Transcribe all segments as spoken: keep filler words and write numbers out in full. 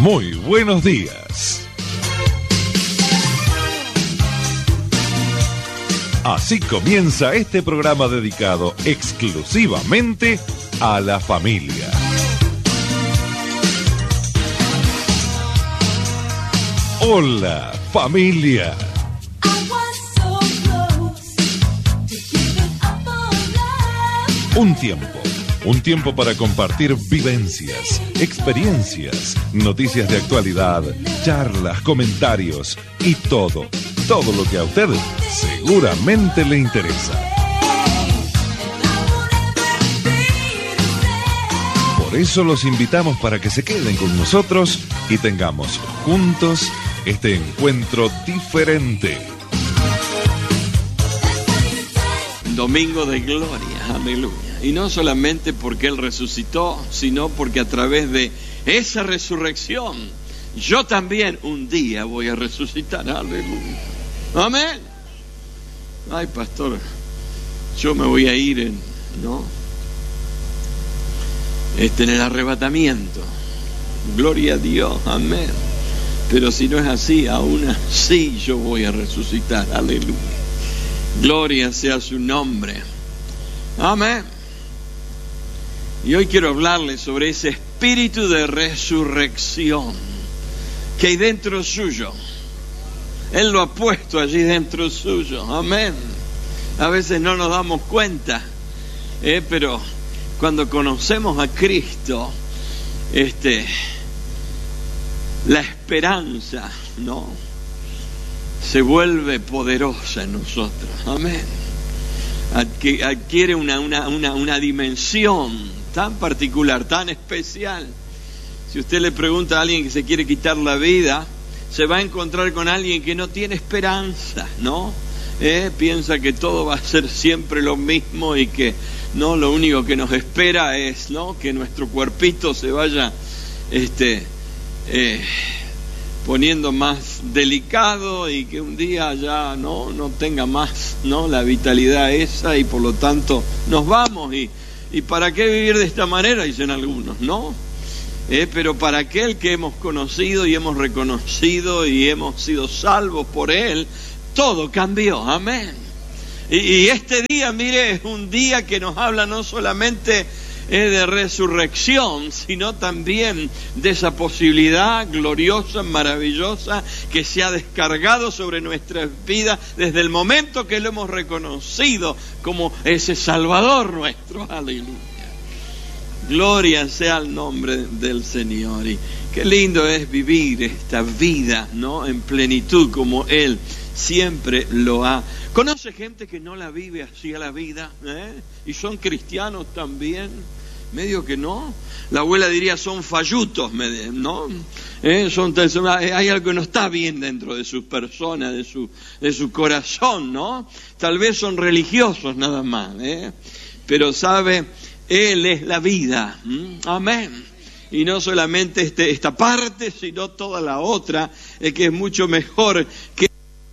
Muy buenos días. Así comienza este programa dedicado exclusivamente a la familia. Hola, familia. Un tiempo, un tiempo para compartir vivencias, experiencias, noticias de actualidad, charlas, comentarios y todo, todo lo que a usted seguramente le interesa. Por eso los invitamos para que se queden con nosotros y tengamos juntos este encuentro diferente. Domingo de gloria, aleluya. Y no solamente porque Él resucitó, sino porque a través de esa resurrección, yo también un día voy a resucitar, aleluya. Amén. Ay, pastor, yo me voy a ir en, ¿no? Este, en el arrebatamiento. Gloria a Dios, amén. Pero si no es así, aún así yo voy a resucitar, aleluya. Gloria sea su nombre. Amén. Y hoy quiero hablarles sobre ese espíritu de resurrección que hay dentro suyo. Él lo ha puesto allí dentro suyo. Amén. A veces no nos damos cuenta, eh, pero cuando conocemos a Cristo, este, la esperanza, ¿no?, se vuelve poderosa en nosotros. Amén. Adquiere una, una, una, una dimensión tan particular, tan especial. Si usted le pregunta a alguien que se quiere quitar la vida, se va a encontrar con alguien que no tiene esperanza, ¿no? Eh, piensa que todo va a ser siempre lo mismo y que no, lo único que nos espera es, ¿no?, que nuestro cuerpito se vaya este, eh, poniendo más delicado y que un día ya no, no tenga más, ¿no?, la vitalidad esa, y por lo tanto nos vamos. Y, y ¿para qué vivir de esta manera?, dicen algunos, ¿no? Eh, pero para aquel que hemos conocido y hemos reconocido y hemos sido salvos por Él, todo cambió. Amén. Y, y este día, mire, es un día que nos habla no solamente eh, de resurrección, sino también de esa posibilidad gloriosa, maravillosa, que se ha descargado sobre nuestras vidas desde el momento que lo hemos reconocido como ese Salvador nuestro. Aleluya. Gloria sea el nombre del Señor. Y qué lindo es vivir esta vida, ¿no?, en plenitud como Él siempre lo ha. ¿Conoce gente que no la vive así a la vida? ¿Eh? Y son cristianos también. Medio que no. La abuela diría son fallutos, ¿no? ¿Eh? Son, hay algo que no está bien dentro de sus personas, de su, de su corazón, ¿no? Tal vez son religiosos nada más, ¿eh? Pero sabe, Él es la vida. ¿Mm? Amén. Y no solamente este, esta parte, sino toda la otra, eh, que es mucho mejor que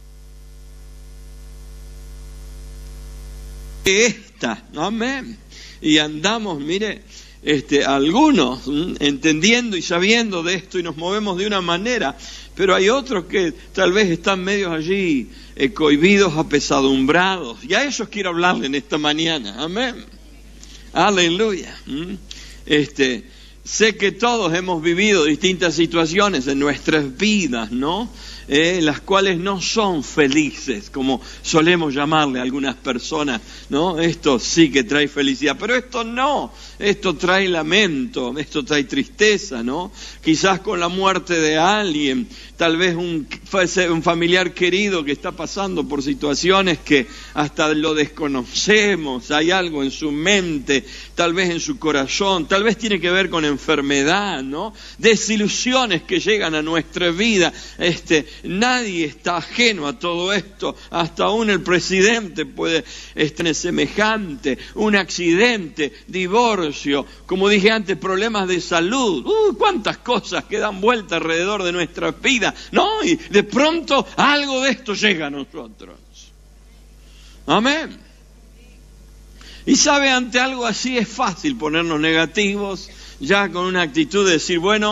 esta. Amén. Y andamos, mire, este, algunos ¿m? entendiendo y sabiendo de esto y nos movemos de una manera, pero hay otros que tal vez están medios allí eh, cohibidos, apesadumbrados, y a esos quiero hablarle en esta mañana. Amén. Aleluya. ¿Mm? Este, sé que todos hemos vivido distintas situaciones en nuestras vidas, ¿no? Eh, las cuales no son felices, como solemos llamarle a algunas personas, ¿no? Esto sí que trae felicidad, pero esto no, esto trae lamento, esto trae tristeza, ¿no? Quizás con la muerte de alguien, tal vez un, un familiar querido que está pasando por situaciones que hasta lo desconocemos, hay algo en su mente, tal vez en su corazón, tal vez tiene que ver con enfermedad, ¿no? Desilusiones que llegan a nuestra vida. Este, nadie está ajeno a todo esto, hasta aún el presidente puede estar semejante, un accidente, divorcio, como dije antes, problemas de salud, uh, cuántas cosas que dan vuelta alrededor de nuestra vida, ¿no? Y de pronto algo de esto llega a nosotros. Amén. Y sabe, ante algo así es fácil ponernos negativos, ya con una actitud de decir, bueno,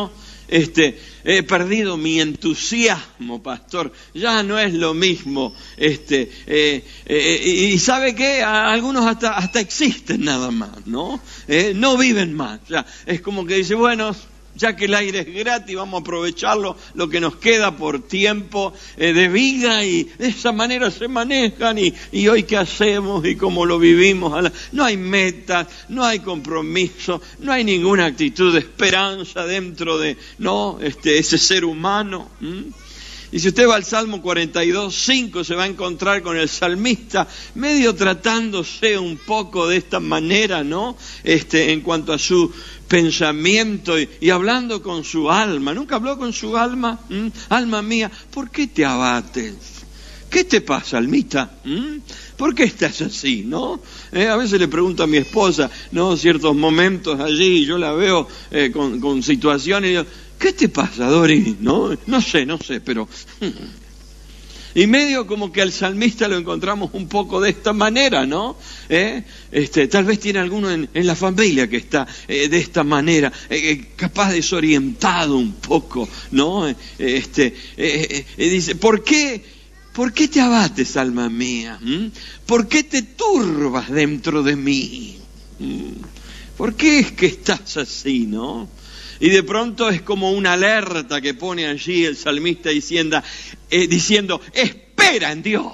Este, he perdido mi entusiasmo, pastor. Ya no es lo mismo. Este, eh, eh, y ¿sabe qué? Algunos hasta, hasta existen nada más, ¿no? Eh, no viven más. Ya, es como que dice, bueno, ya que el aire es gratis, vamos a aprovecharlo, lo que nos queda por tiempo eh, de vida, y de esa manera se manejan, y, y hoy qué hacemos y cómo lo vivimos. No hay metas, no hay compromiso, no hay ninguna actitud de esperanza dentro de no este ese ser humano. ¿Mm? Y si usted va al Salmo cuarenta y dos, cinco, se va a encontrar con el salmista medio tratándose un poco de esta manera, ¿no? Este, en cuanto a su pensamiento y, y hablando con su alma. ¿Nunca habló con su alma? ¿Mm? Alma mía, ¿por qué te abates? ¿Qué te pasa, almita? ¿Mm? ¿Por qué estás así, no? Eh, a veces le pregunto a mi esposa, ¿no? Ciertos momentos allí, yo la veo eh, con, con situaciones y digo, ¿qué te pasa, Dori? No, no sé, no sé, pero... Y medio como que al salmista lo encontramos un poco de esta manera, ¿no? ¿Eh? Este, tal vez tiene alguno en, en la familia que está eh, de esta manera, eh, capaz desorientado un poco, ¿no? Este, eh, eh, dice, ¿por qué, ¿por qué te abates, alma mía? ¿Mm? ¿Por qué te turbas dentro de mí? ¿Mm? ¿Por qué es que estás así, no? Y de pronto es como una alerta que pone allí el salmista diciendo, eh, diciendo, espera en Dios.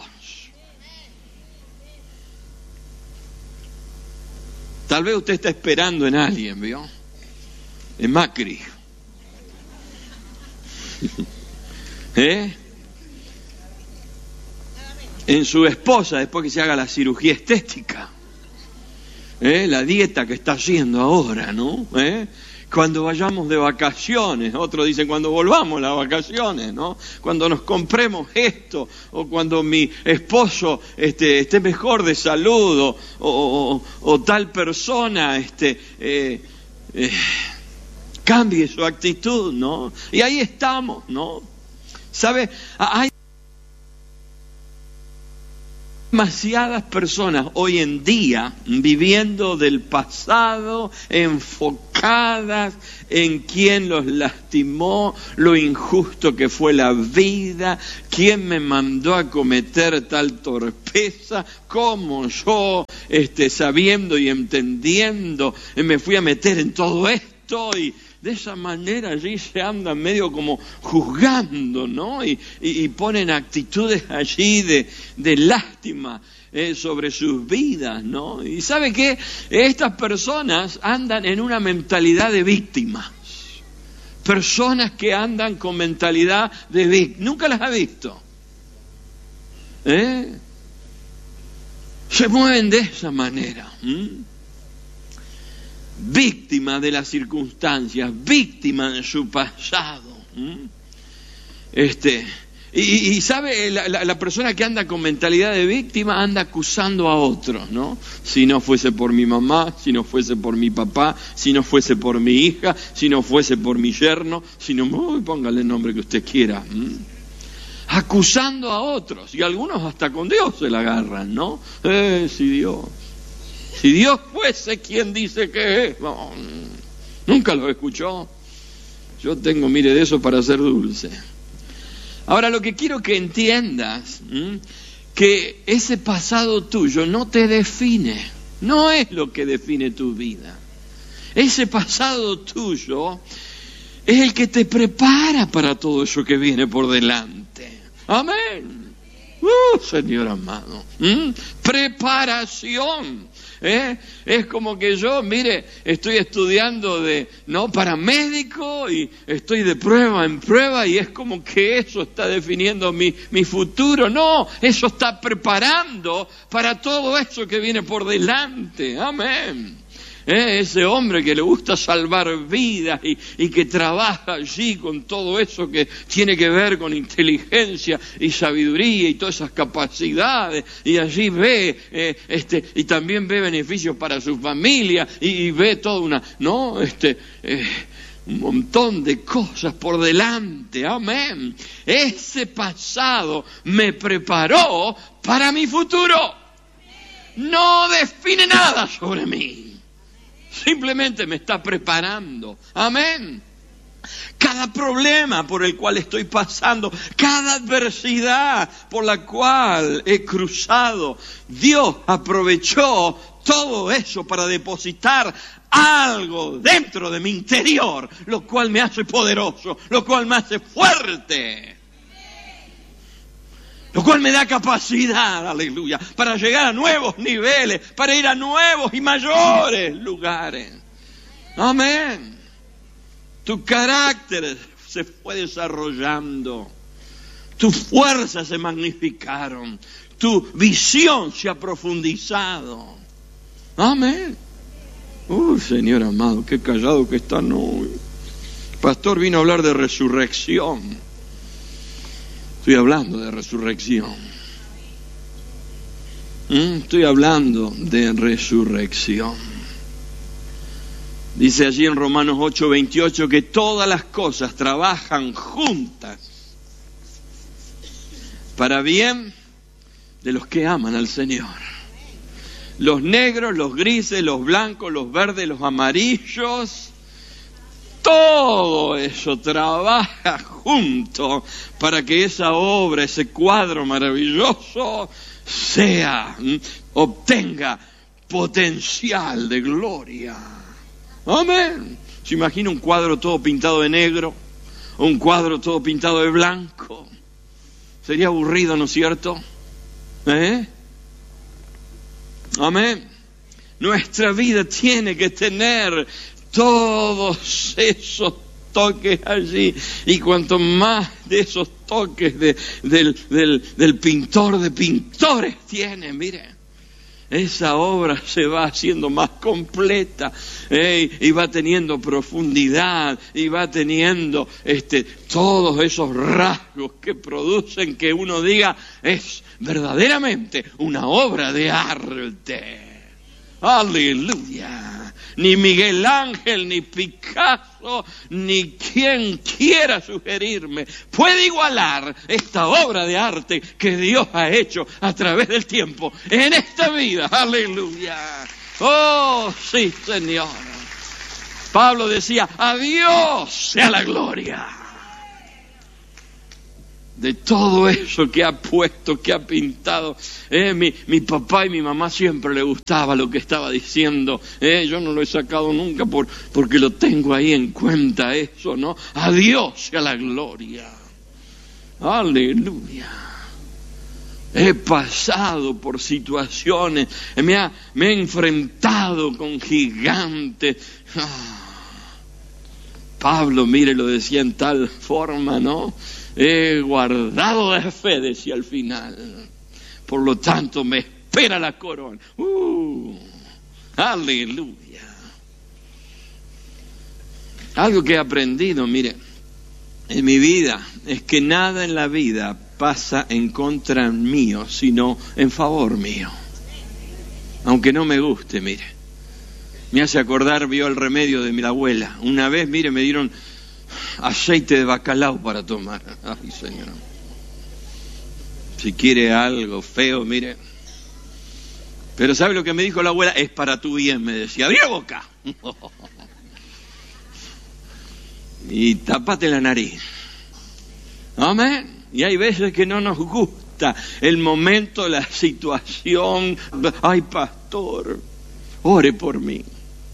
Tal vez usted está esperando en alguien, ¿vio? En Macri. ¿Eh? En su esposa, después que se haga la cirugía estética. ¿Eh? La dieta que está haciendo ahora, ¿no? ¿Eh? Cuando vayamos de vacaciones, otros dicen cuando volvamos las vacaciones, ¿no? Cuando nos compremos esto, o cuando mi esposo este, esté mejor de salud, o, o, o tal persona este, eh, eh, cambie su actitud, ¿no? Y ahí estamos, ¿no? ¿Sabe? Hay demasiadas personas hoy en día viviendo del pasado, enfocadas en quién los lastimó, lo injusto que fue la vida, quién me mandó a cometer tal torpeza, cómo yo, este, sabiendo y entendiendo, me fui a meter en todo esto, y de esa manera allí se andan medio como juzgando, ¿no? Y, y, y ponen actitudes allí de, de lástima eh, sobre sus vidas, ¿no? Y ¿sabe qué? Estas personas andan en una mentalidad de víctimas. Personas que andan con mentalidad de víctimas. ¿Nunca las ha visto? ¿Eh? Se mueven de esa manera. ¿Mm? Víctima de las circunstancias, víctima de su pasado. ¿Mm? Este, y, y sabe, la, la, la persona que anda con mentalidad de víctima anda acusando a otros, ¿no? Si no fuese por mi mamá, si no fuese por mi papá, si no fuese por mi hija, si no fuese por mi yerno, si no, uy, póngale el nombre que usted quiera. ¿Mm? Acusando a otros, y algunos hasta con Dios se la agarran, ¿no? Eh, si Dios... Si Dios fuese quien dice que es, no, nunca lo escuchó. Yo tengo, mire, de eso para ser dulce. Ahora, lo que quiero que entiendas, ¿m? que ese pasado tuyo no te define, no es lo que define tu vida. Ese pasado tuyo es el que te prepara para todo eso que viene por delante. Amén. Uh, Señor amado. ¿Mm? Preparación. ¿Eh? Es como que yo, mire, estoy estudiando de, no, para médico, y estoy de prueba en prueba, y es como que eso está definiendo mi, mi futuro. No, eso está preparando para todo eso que viene por delante. Amén. ¿Eh? Ese hombre que le gusta salvar vidas y, y que trabaja allí con todo eso que tiene que ver con inteligencia y sabiduría y todas esas capacidades, y allí ve eh, este y también ve beneficios para su familia, y, y ve toda una no este eh, un montón de cosas por delante. Amén. Ese pasado me preparó para mi futuro. No define nada sobre mí. Simplemente me está preparando. Amén. cada problema por el cual estoy pasando, cada adversidad por la cual he cruzado, Dios aprovechó todo eso para depositar algo dentro de mi interior, lo cual me hace poderoso, lo cual me hace fuerte, lo cual me da capacidad, aleluya, para llegar a nuevos niveles, para ir a nuevos y mayores lugares. Amén. Tu carácter se fue desarrollando, tus fuerzas se magnificaron, tu visión se ha profundizado. Amén. Uy, Señor amado, qué callado que están hoy. El pastor vino a hablar de resurrección. Estoy hablando de resurrección. ¿Mm? Estoy hablando de resurrección. Dice allí en Romanos ocho veintiocho que todas las cosas trabajan juntas para bien de los que aman al Señor. Los negros, los grises, los blancos, los verdes, los amarillos, todo eso trabaja junto para que esa obra, ese cuadro maravilloso sea, obtenga potencial de gloria. Amén. ¿Se imagina un cuadro todo pintado de negro? ¿O un cuadro todo pintado de blanco? Sería aburrido, ¿no es cierto? ¿Eh? Amén. Nuestra vida tiene que tener todos esos toques allí. Y cuanto más de esos toques de, del, del, del pintor de pintores tiene, mire, esa obra se va haciendo más completa, eh, y va teniendo profundidad, y va teniendo este, todos esos rasgos que producen que uno diga, es verdaderamente una obra de arte. Aleluya. Ni Miguel Ángel, ni Picasso, ni quien quiera sugerirme puede igualar esta obra de arte que Dios ha hecho a través del tiempo en esta vida. Aleluya. Oh, sí, Señor. Pablo decía, a Dios sea la gloria de todo eso que ha puesto, que ha pintado. Eh, mi, mi papá y mi mamá siempre le gustaba lo que estaba diciendo. Eh, yo no lo he sacado nunca por, porque lo tengo ahí en cuenta eso, ¿no? A Dios sea la gloria. Aleluya. He pasado por situaciones, me, ha, me he enfrentado con gigantes. Ah. Pablo, mire, lo decía en tal forma, ¿no? He guardado de fe, decía al final. Por lo tanto, me espera la corona. Uh, aleluya. Algo que he aprendido, mire, en mi vida, es que nada en la vida pasa en contra mío, sino en favor mío. Aunque no me guste, mire. Me hace acordar, vio el remedio de mi abuela. Una vez, mire, me dieron aceite de bacalao para tomar. Ay, Señor. Si quiere algo feo, mire. Pero ¿sabe lo que me dijo la abuela? Es para tu bien, me decía. ¡Abrí la boca! Y tapate la nariz. Amén. Y hay veces que no nos gusta el momento, la situación. Ay, pastor, ore por mí.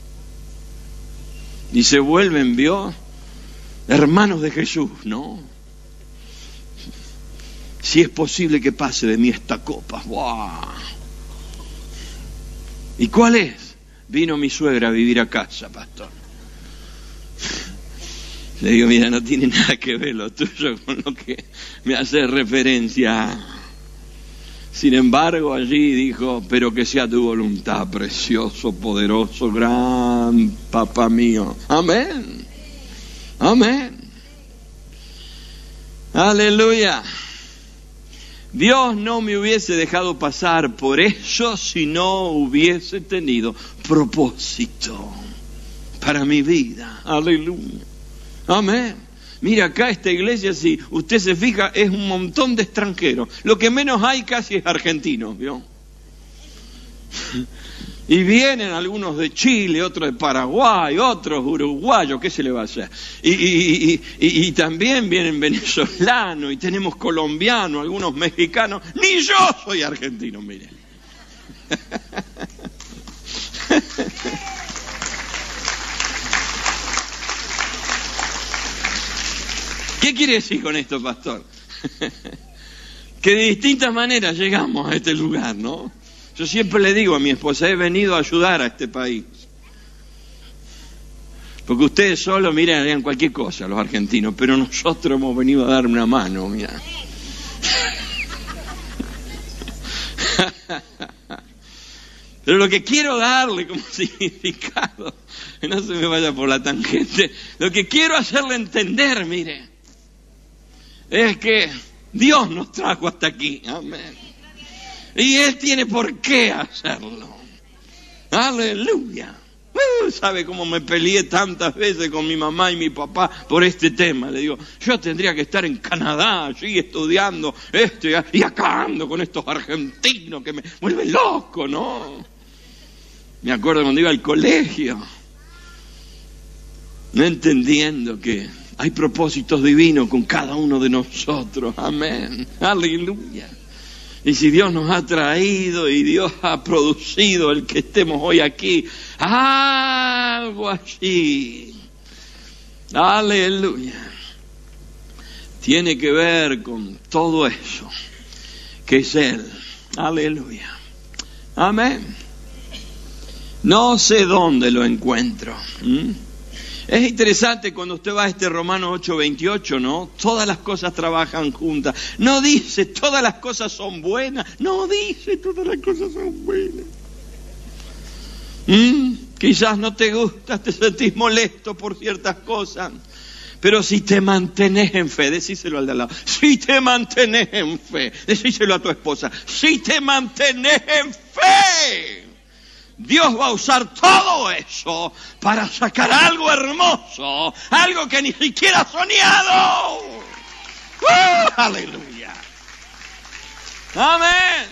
Y se vuelven, ¿vio? Hermanos de Jesús, ¿no? Si es posible que pase de mí esta copa. ¡Wow! ¿Y cuál es? Vino mi suegra a vivir a casa, pastor. Le digo, mira, no tiene nada que ver lo tuyo con lo que me hace referencia. Sin embargo, allí dijo, pero que sea tu voluntad, precioso, poderoso, gran papá mío. Amén. Amén. Aleluya. Dios no me hubiese dejado pasar por eso si no hubiese tenido propósito para mi vida. Aleluya. Amén. Mira, acá esta iglesia, si usted se fija, es un montón de extranjeros. Lo que menos hay casi es argentino, ¿vio? Y vienen algunos de Chile, otros de Paraguay, otros uruguayos, ¿qué se le va a hacer? Y, y, y, y, y también vienen venezolanos, y tenemos colombianos, algunos mexicanos. Ni yo soy argentino, miren. ¿Qué quiere decir con esto, pastor? Que de distintas maneras llegamos a este lugar, ¿no? Yo siempre le digo a mi esposa, he venido a ayudar a este país. Porque ustedes solo, miren, harían cualquier cosa, los argentinos, pero nosotros hemos venido a dar una mano, mira. Pero lo que quiero darle como significado, que no se me vaya por la tangente, lo que quiero hacerle entender, mire, es que Dios nos trajo hasta aquí, amén. Y Él tiene por qué hacerlo. Aleluya. Uh, ¿Sabe cómo me peleé tantas veces con mi mamá y mi papá por este tema? Le digo, yo tendría que estar en Canadá, allí estudiando esto y acá ando con estos argentinos que me vuelven loco, ¿no? Me acuerdo cuando iba al colegio, no entendiendo que hay propósitos divinos con cada uno de nosotros. Amén. Aleluya. Y si Dios nos ha traído y Dios ha producido el que estemos hoy aquí, algo así, aleluya, tiene que ver con todo eso, que es Él, aleluya, amén. No sé dónde lo encuentro. ¿Mm? Es interesante cuando usted va a este Romanos ocho veintiocho, ¿no? Todas las cosas trabajan juntas. No dice todas las cosas son buenas. No dice todas las cosas son buenas. ¿Mm? Quizás no te gusta, te sentís molesto por ciertas cosas. Pero si te mantenés en fe, decíselo al de al lado. Si te mantenés en fe, decíselo a tu esposa. Si te mantenés en fe, Dios va a usar todo eso para sacar algo hermoso, algo que ni siquiera has soñado. ¡Uh! ¡Aleluya! ¡Amén!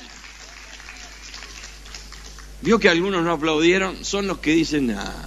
¿Vio que algunos no aplaudieron? Son los que dicen, ah,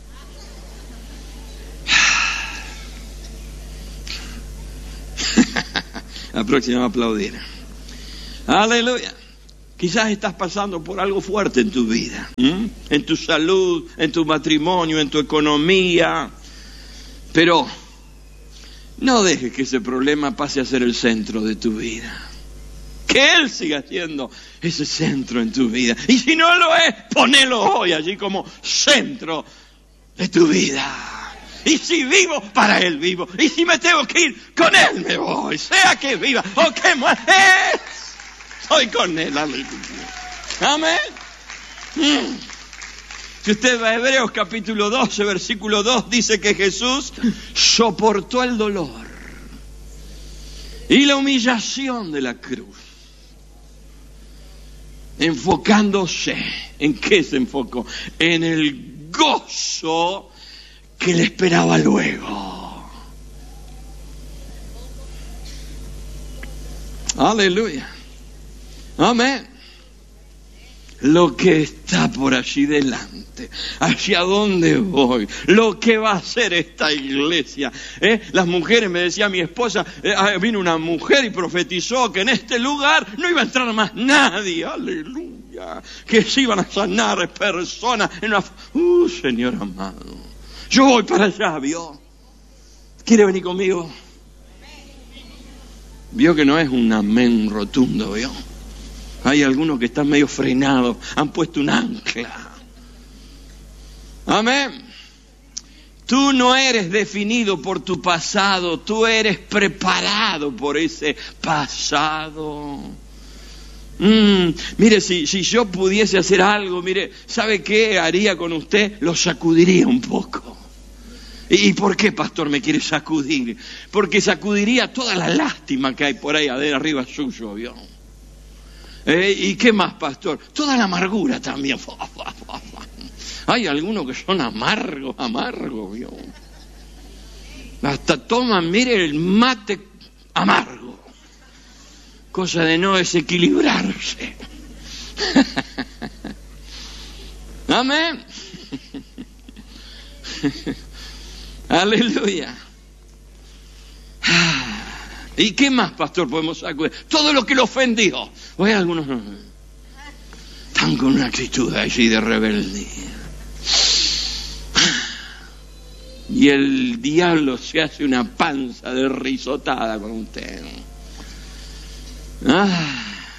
la próxima va a aplaudir. ¡Aleluya! Quizás estás pasando por algo fuerte en tu vida, ¿m? En tu salud, en tu matrimonio, en tu economía. Pero no dejes que ese problema pase a ser el centro de tu vida. Que Él siga siendo ese centro en tu vida. Y si no lo es, ponelo hoy allí como centro de tu vida. Y si vivo, para Él vivo. Y si me tengo que ir, con Él me voy. Sea que viva o que muera, estoy con Él, aleluya. Amén. Mm. Si usted va a Hebreos capítulo doce, versículo dos, dice que Jesús soportó el dolor y la humillación de la cruz, enfocándose, ¿en qué se enfocó? En el gozo que le esperaba luego. Aleluya. Amén. Lo que está por allí delante, hacia dónde voy, lo que va a hacer esta iglesia. ¿Eh? Las mujeres, me decía mi esposa, eh, vino una mujer y profetizó que en este lugar no iba a entrar más nadie. Aleluya. Que se iban a sanar personas en una... Uh, Señor amado. Yo voy para allá, ¿vio? ¿Quiere venir conmigo? Vio que no es un amén rotundo, ¿vio? Hay algunos que están medio frenados, han puesto un ancla. Amén. Tú no eres definido por tu pasado, tú eres preparado por ese pasado. Mm, mire, si, si yo pudiese hacer algo, mire, ¿sabe qué haría con usted? Lo sacudiría un poco. ¿Y por qué, pastor, me quiere sacudir? Porque sacudiría toda la lástima que hay por ahí arriba suyo, ¿vio? Eh, ¿Y qué más, pastor? Toda la amargura también. Hay algunos que son amargos, amargos, ¿vio? Hasta toman, mire, el mate amargo. Cosa de no desequilibrarse. Amén. Aleluya. ¿Y qué más, pastor, podemos sacar? Todo lo que lo ofendió. Oye, algunos no. Están con una actitud allí de rebeldía. Y el diablo se hace una panza de risotada con usted. Ah.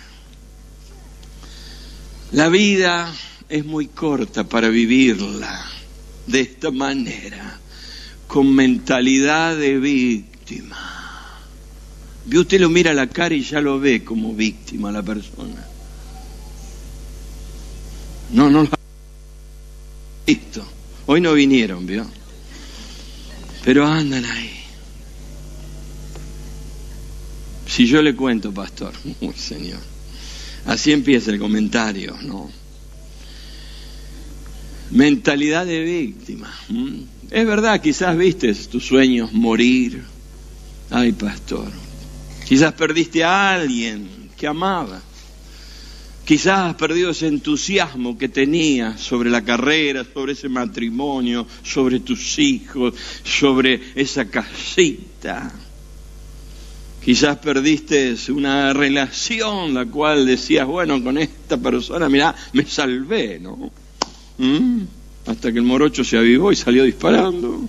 La vida es muy corta para vivirla de esta manera, con mentalidad de víctima. Y usted lo mira a la cara y ya lo ve como víctima la persona. No, no lo ha visto. Hoy no vinieron, ¿vio? Pero andan ahí. Si yo le cuento, pastor, uy, Señor, así empieza el comentario, ¿no? Mentalidad de víctima. ¿Mm? Es verdad, quizás viste tus sueños morir. Ay, pastor, quizás perdiste a alguien que amaba. Quizás has perdido ese entusiasmo que tenías sobre la carrera, sobre ese matrimonio, sobre tus hijos, sobre esa casita. Quizás perdiste una relación la cual decías, bueno, con esta persona, mirá, me salvé, ¿no? ¿Mm? Hasta que el morocho se avivó y salió disparando.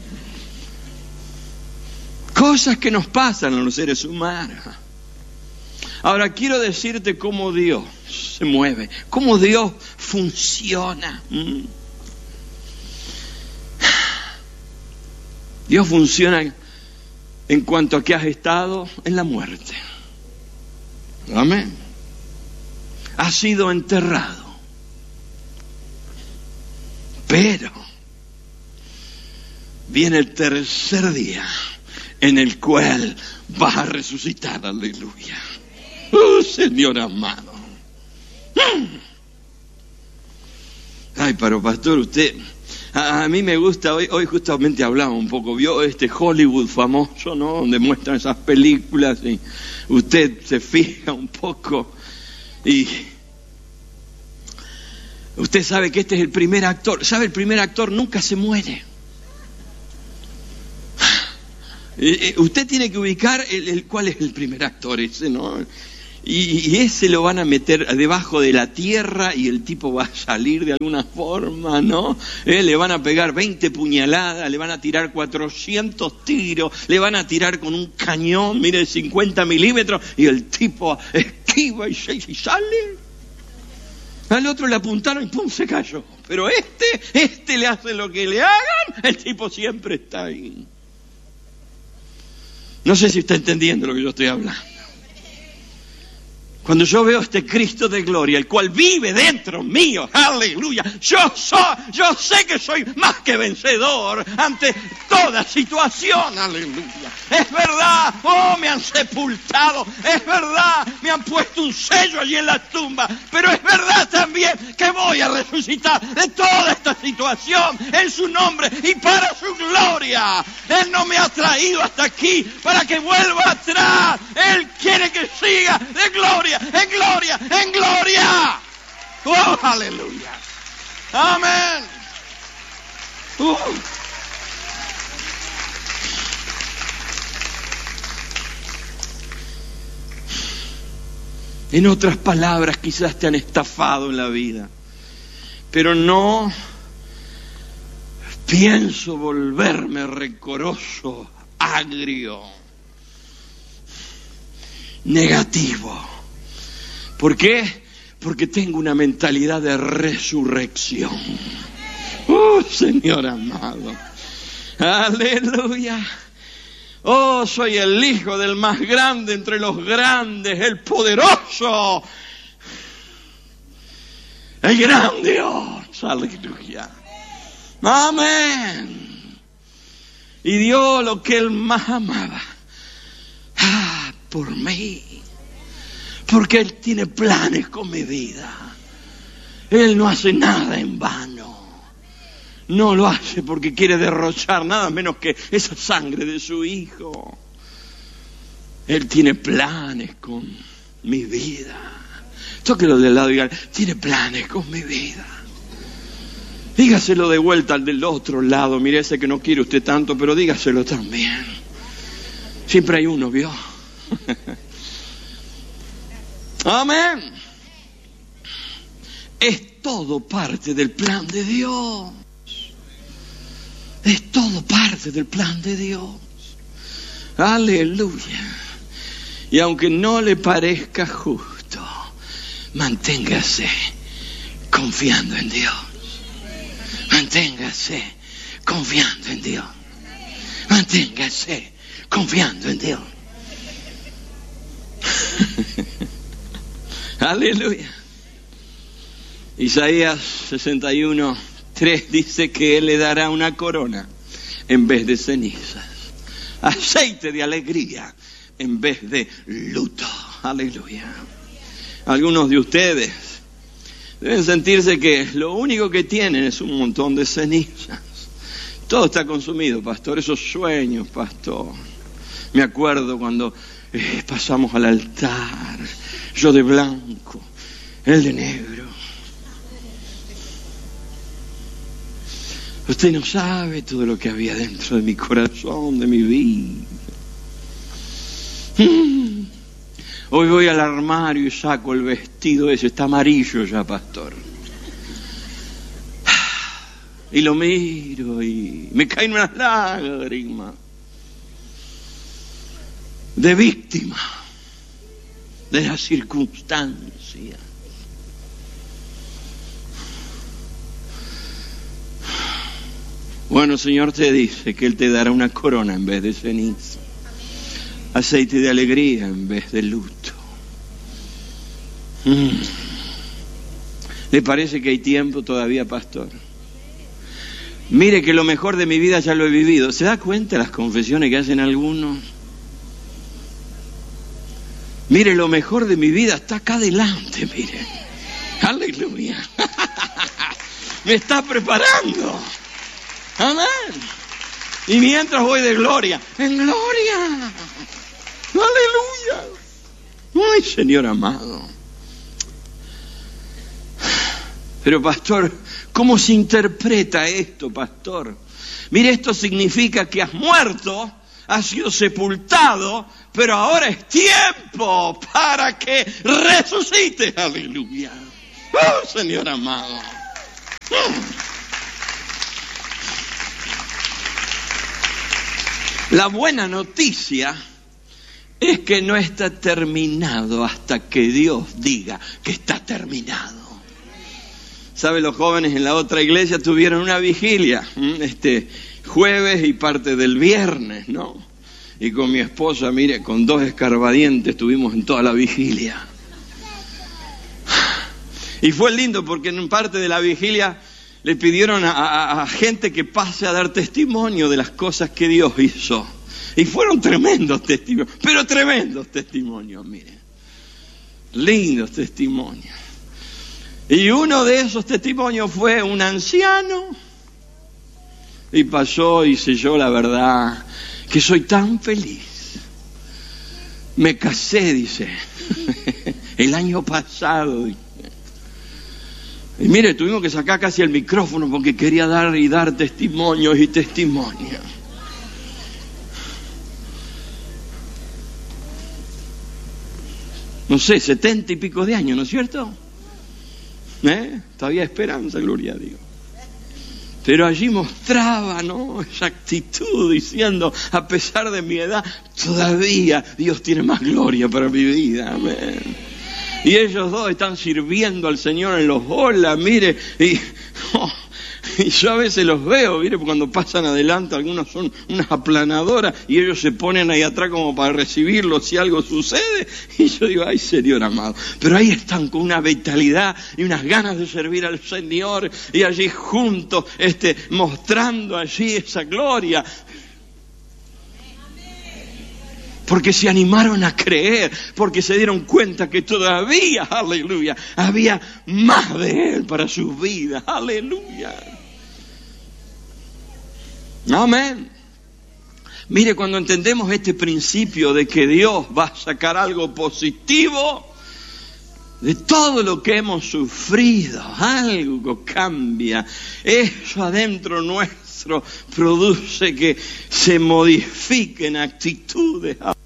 Cosas que nos pasan a los seres humanos. Ahora quiero decirte cómo Dios se mueve, cómo Dios funciona. ¿Mm? Dios funciona en cuanto a que has estado en la muerte. Amén. Has sido enterrado. Pero viene el tercer día en el cual vas a resucitar. Aleluya. Oh, Señor amado. Ay, pero pastor, usted, a, a mí me gusta, hoy, hoy justamente hablaba un poco, vio este Hollywood famoso, ¿no? Donde muestran esas películas y usted se fija un poco y usted sabe que este es el primer actor. ¿Sabe? El primer actor nunca se muere. Usted tiene que ubicar el, el cuál es el primer actor ese, ¿no? Y, y ese lo van a meter debajo de la tierra y el tipo va a salir de alguna forma, ¿no? Eh, le van a pegar veinte puñaladas, le van a tirar cuatrocientos tiros, le van a tirar con un cañón, mire, cincuenta milímetros, y el tipo esquiva y, y sale. Al otro le apuntaron y ¡pum! Se cayó. Pero este, este le hace lo que le hagan, el tipo siempre está ahí. No sé si está entendiendo lo que yo estoy hablando. Cuando yo veo a este Cristo de gloria, el cual vive dentro mío, aleluya, yo soy, yo sé que soy más que vencedor ante toda situación, aleluya. Es verdad, oh, me han sepultado, es verdad, me han puesto un sello allí en la tumba, pero es verdad también que voy a resucitar de toda esta situación en su nombre y para su gloria. Él no me ha traído hasta aquí para que vuelva atrás. Él quiere que siga de gloria en gloria, en gloria. Oh, aleluya. Amén. Uh. En otras palabras, quizás te han estafado en la vida, pero no pienso volverme rencoroso, agrio, negativo. ¿Por qué? Porque tengo una mentalidad de resurrección. ¡Oh, Señor amado! ¡Aleluya! ¡Oh, soy el hijo del más grande entre los grandes, el poderoso! ¡El gran Dios! ¡Aleluya! ¡Amén! Y dio lo que Él más amaba. ¡Ah, por mí! Porque Él tiene planes con mi vida. Él no hace nada en vano. No lo hace porque quiere derrochar nada menos que esa sangre de su Hijo. Él tiene planes con mi vida. Tóquelo del lado y diga, tiene planes con mi vida. Dígaselo de vuelta al del otro lado. Mire, ese que no quiere usted tanto, pero dígaselo también. Siempre hay uno, ¿vio? Amén. Es todo parte del plan de Dios. Es todo parte del plan de Dios. Aleluya. Y aunque no le parezca justo, manténgase confiando en Dios. Manténgase confiando en Dios. Manténgase confiando en Dios. Aleluya. Isaías sesenta y uno, tres dice que Él le dará una corona en vez de cenizas, aceite de alegría en vez de luto. Aleluya. Algunos de ustedes deben sentirse que lo único que tienen es un montón de cenizas. Todo está consumido, pastor. Esos sueños, pastor. Me acuerdo cuando eh, pasamos al altar, yo de blanco, él de negro. Usted no sabe todo lo que había dentro de mi corazón, de mi vida. Mm. Hoy voy al armario y saco el vestido ese, está amarillo ya, pastor. Y lo miro y me caen unas lágrimas de víctima de las circunstancias. Bueno, el Señor te dice que Él te dará una corona en vez de ceniza, aceite de alegría en vez de luto. Mm. ¿Le parece que hay tiempo todavía, pastor? Mire que lo mejor de mi vida ya lo he vivido. ¿Se da cuenta las confesiones que hacen algunos? Mire, lo mejor de mi vida está acá adelante, mire. Aleluya. Me está preparando. Amén. Y mientras voy de gloria, en gloria. Aleluya. Ay, Señor amado. Pero pastor, ¿cómo se interpreta esto, pastor? Mire, esto significa que has muerto, has sido sepultado, pero ahora es tiempo para que resucites. Aleluya. Oh, Señor amado. La buena noticia es que no está terminado hasta que Dios diga que está terminado. ¿Sabe? Los jóvenes en la otra iglesia tuvieron una vigilia, este jueves y parte del viernes, ¿no? Y con mi esposa, mire, con dos escarbadientes estuvimos en toda la vigilia. Y fue lindo porque en parte de la vigilia le pidieron a, a, a gente que pase a dar testimonio de las cosas que Dios hizo. Y fueron tremendos testimonios, pero tremendos testimonios, mire. Lindos testimonios. Y uno de esos testimonios fue un anciano. Y pasó y dice, yo la verdad que soy tan feliz. Me casé, dice, el año pasado. Y mire, tuvimos que sacar casi el micrófono porque quería dar y dar testimonios y testimonios. No sé, setenta y pico de años, ¿no es cierto? ¿Eh? Todavía esperanza, gloria a Dios. Pero allí mostraba, ¿no?, esa actitud diciendo, a pesar de mi edad, todavía Dios tiene más gloria para mi vida. Amén. Y ellos dos están sirviendo al Señor en los olas, mire, y, oh, y yo a veces los veo, mire, cuando pasan adelante, algunos son unas aplanadoras y ellos se ponen ahí atrás como para recibirlos si algo sucede. Y yo digo, ay, Señor amado. Pero ahí están con una vitalidad y unas ganas de servir al Señor y allí juntos, este, mostrando allí esa gloria. Porque se animaron a creer, porque se dieron cuenta que todavía, aleluya, había más de Él para sus vidas, aleluya. Amén. Mire, cuando entendemos este principio de que Dios va a sacar algo positivo, de todo lo que hemos sufrido, algo cambia. Eso adentro nuestro produce que se modifiquen actitudes.